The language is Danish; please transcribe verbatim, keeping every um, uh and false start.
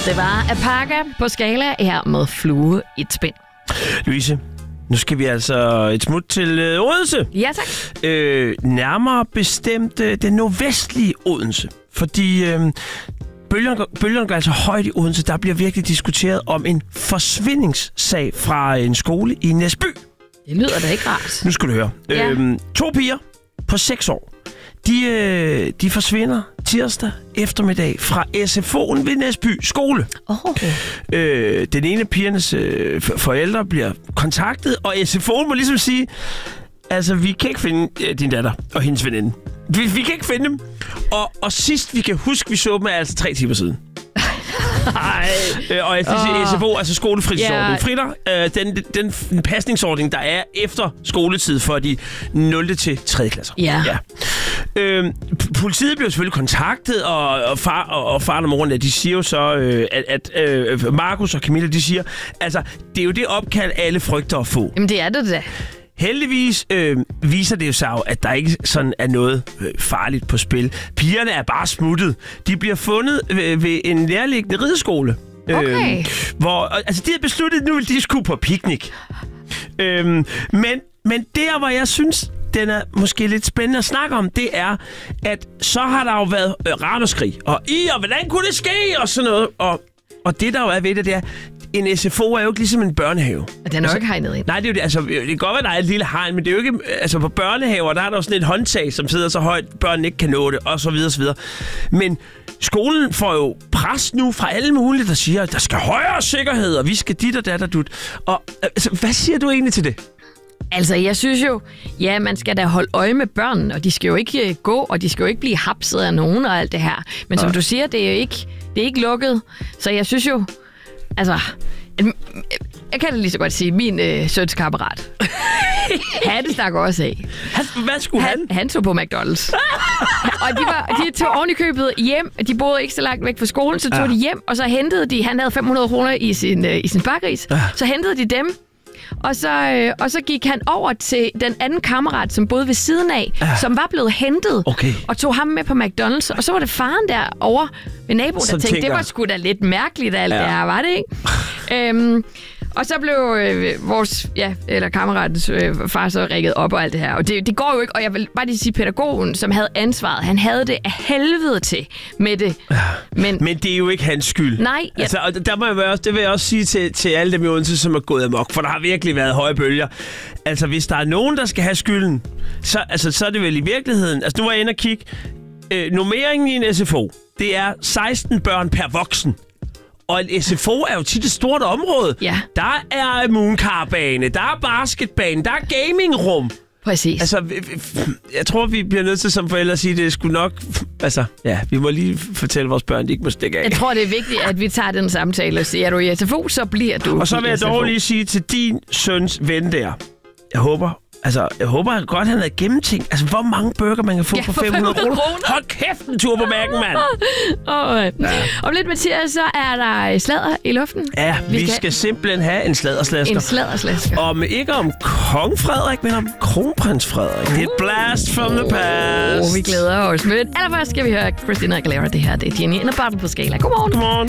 Det var Apaka på Skala her med Flue i et spind. Louise, nu skal vi altså et smut til øh, Odense. Ja, tak. Øh, nærmere bestemt øh, den nordvestlige Odense. Fordi øh, bølgerne, bølgerne går altså højt i Odense. Der bliver virkelig diskuteret om en forsvindingssag fra en skole i Næsby. Det lyder da ikke rart. Nu skal du høre. Ja. Øh, to piger på seks år. De, øh, de forsvinder tirsdag eftermiddag fra S F O'en ved Næsby skole. Oh. Øh, den ene af pigernes øh, forældre bliver kontaktet, og S F O'en må ligesom sige, altså, vi kan ikke finde øh, din datter og hendes veninde. Vi, vi kan ikke finde dem. Og, og sidst vi kan huske, vi så dem, er altså tre timer siden. Nej. Øh, og jeg skal sige, S F O, altså skolefritidsordning. Yeah. Fritter, øh, den, den, den pasningsordning, der er efter skoletid for de nul til tredje klasser. Yeah. Ja. Øh, politiet bliver selvfølgelig kontaktet, og, og far og, og faren og moren, de siger jo så, øh, at, at øh, Markus og Camilla, de siger, altså, det er jo det opkald, alle frygter at få. Jamen, det er det da. Heldigvis øh, viser det jo sig, at der ikke sådan er noget øh, farligt på spil. Pigerne er bare smuttet. De bliver fundet øh, ved en nærliggende rideskole. Okay. Øh, hvor, altså, de har besluttet, at nu vil de skulle på picnic. Øh, men, men der, hvor jeg synes, den er måske lidt spændende at snakke om, det er, at så har der jo været øh, ramaskrig. Og i, og hvordan kunne det ske? Og sådan noget. Og, og det, der jo er ved det, det er, en S F O er jo ikke ligesom en børnehave. Den er jo altså, ikke hegnet ind. Nej, det er jo det. Altså, det kan godt være, der er et lille hegn, men det er jo ikke... Altså, på børnehaver, der er der jo sådan et håndtag, som sidder så højt, børnene ikke kan nå det, og så videre, så videre. Men skolen får jo pres nu fra alle mulige, der siger, at der skal højere sikkerhed, og vi skal dit og dat og dut. Og altså, hvad siger du egentlig til det? Altså, jeg synes jo, ja, man skal da holde øje med børnene, og de skal jo ikke uh, gå, og de skal jo ikke blive hapset af nogen og alt det her. Men som ja. du siger, det er jo ikke, det er ikke lukket. Så jeg synes jo, altså... Jeg kan da lige så godt sige, min øh, søns kammerat. Han stak også af. Han, hvad skulle han? Han, han tog på McDonald's. Og de, var, de tog oven i købet hjem. De boede ikke så langt væk fra skolen, så tog ja. de hjem, og så hentede de, han havde fem hundrede kroner i sin, øh, i sin bakkeris, ja. så hentede de dem. Og så, øh, og så gik han over til den anden kammerat, som boede ved siden af, ja. som var blevet hentet, okay. og tog ham med på McDonald's. Og så var det faren derovre ved naboen, der tænkte, tænker... det var sgu da lidt mærkeligt, alt ja. det her, var det ikke? øhm, og så blev øh, vores, ja, eller kammeratens øh, far så rækket op og alt det her. Og det, det går jo ikke, og jeg vil bare lige sige, pædagogen, som havde ansvaret, han havde det af helvede til med det. Men, Men det er jo ikke hans skyld. Nej. Ja. Altså, og der må jeg også, det vil jeg også sige til, til alle dem i Odense, som er gået amok, for der har virkelig været høje bølger. Altså, hvis der er nogen, der skal have skylden, så, altså, så er det vel i virkeligheden. Altså, nu var jeg inde og kigge. Øh, nummeringen i en S F O, det er seksten børn per voksen. Og en S F O er jo tit et stort område. Ja. Der er mooncarbane, der er basketbane, der er gamingrum. Præcis. Altså, jeg tror, vi bliver nødt til som forældre at sige, at det skulle nok... Altså, ja, vi må lige fortælle vores børn, de ikke må stikke af. Jeg tror, det er vigtigt, at vi tager den samtale og siger, er du i S F O, så bliver du Og så vil jeg dog lige sige til din søns ven der, jeg håber... Altså, jeg håber at godt, han havde gennemtænkt. Altså, hvor mange burger man kan få ja, for fem hundrede kroner. Hold kæft, en tur på mærken, mand. oh, ja. Om lidt, Mathias, så er der sladder i luften. Ja, vi, vi skal, skal simpelthen have en sladderslasker. En sladderslasker. Om ikke om kong Frederik, men om kronprins Frederik. Uh. Det er et blast from the past. Oh, vi glæder os. Men allerførst skal vi høre Christina Aguilera. Det her, det er Jenny Inderbarten på Skala. Godmorgen. Godmorgen.